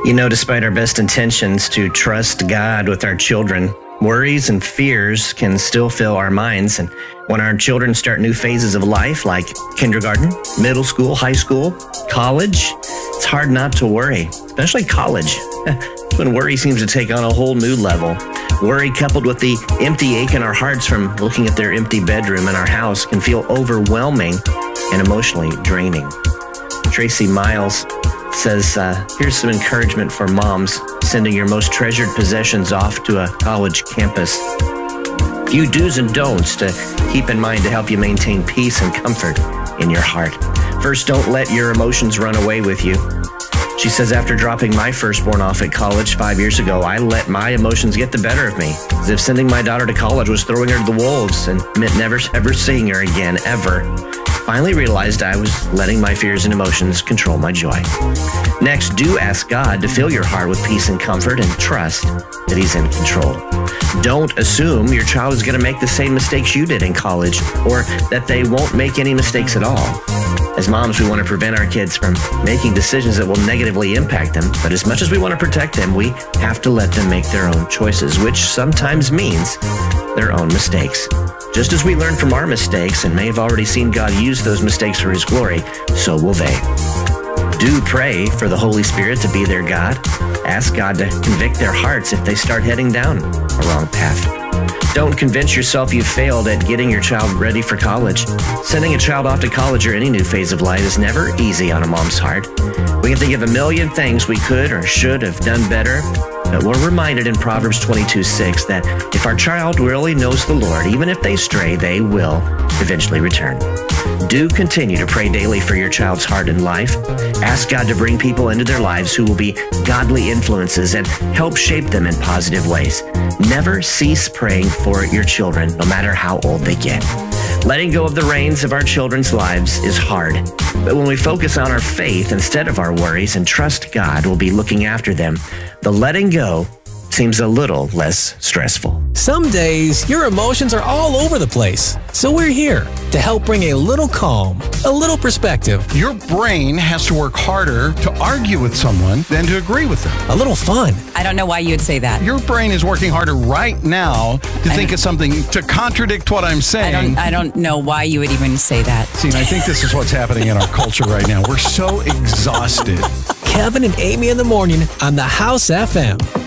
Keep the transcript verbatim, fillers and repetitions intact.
You know, despite our best intentions to trust God with our children, worries and fears can still fill our minds. And when our children start new phases of life, like kindergarten, middle school, high school, college, it's hard not to worry, especially college. When worry seems to take on a whole new level. Worry coupled with the empty ache in our hearts from looking at their empty bedroom in our house can feel overwhelming and emotionally draining. Tracy Miles says, uh, here's some encouragement for moms sending your most treasured possessions off to a college campus. A few do's and don'ts to keep in mind to help you maintain peace and comfort in your heart. First, don't let your emotions run away with you. She says, after dropping my firstborn off at college five years ago, I let my emotions get the better of me, as if sending my daughter to college was throwing her to the wolves and meant never ever seeing her again, ever. Finally realized I was letting my fears and emotions control my joy. Next, do ask God to fill your heart with peace and comfort and trust that He's in control. Don't assume your child is going to make the same mistakes you did in college or that they won't make any mistakes at all. As moms, we want to prevent our kids from making decisions that will negatively impact them, but as much as we want to protect them, we have to let them make their own choices, which sometimes means their own mistakes. Just as we learn from our mistakes and may have already seen God use those mistakes for His glory, so will they. Do pray for the Holy Spirit to be their God. Ask God to convict their hearts if they start heading down a wrong path. Don't convince yourself you failed at getting your child ready for college. Sending a child off to college or any new phase of life is never easy on a mom's heart. We can think of a million things we could or should have done better, but we're reminded in Proverbs twenty-two six that if our child really knows the Lord, even if they stray, they will eventually return. Do continue to pray daily for your child's heart and life. Ask God to bring people into their lives who will be godly influences and help shape them in positive ways. Never cease praying for your children, no matter how old they get. Letting go of the reins of our children's lives is hard, but when we focus on our faith instead of our worries and trust God will be looking after them, the letting go seems a little less stressful. Some days, your emotions are all over the place. So we're here to help bring a little calm, a little perspective. Your brain has to work harder to argue with someone than to agree with them. A little fun. I don't know why you'd say that. Your brain is working harder right now to think of something to contradict what I'm saying. I don't, I don't know why you would even say that. See, and I think this is what's happening in our culture right now. We're so exhausted. Kevin and Amy in the morning on the House F M.